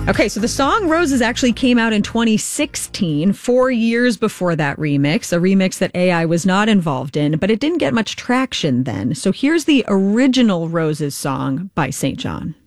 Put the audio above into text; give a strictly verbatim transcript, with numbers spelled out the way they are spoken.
Okay, so the song Roses actually came out in twenty sixteen, four years before that remix, a remix that A I was not involved in, but it didn't get much traction then. So here's the original Roses song by Saint John.